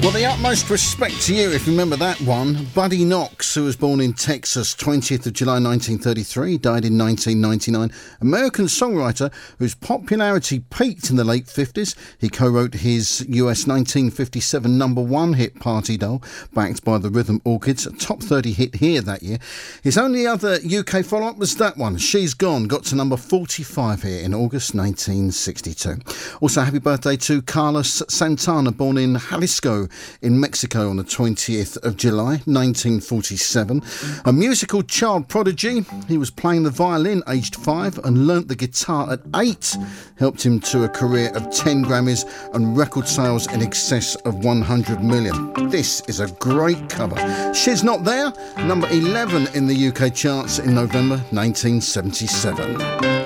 Well, the utmost respect to you if you remember that one. Buddy Knox, who was born in Texas, 20th of July 1933, died in 1999. American songwriter whose popularity peaked in the late 50s. He co-wrote his US 1957 number one hit Party Doll, backed by the Rhythm Orchids, a top 30 hit here that year. His only other UK follow-up was that one, She's Gone, got to number 45 here in August 1962. Also, happy birthday to Carlos Santana, born in Jalisco, in Mexico on the 20th of July 1947. A musical child prodigy, he was playing the violin aged 5 and learnt the guitar at 8. Helped him to a career of 10 Grammys and record sales in excess of 100 million. This is a great cover. She's Not There, number 11 in the UK charts in November 1977.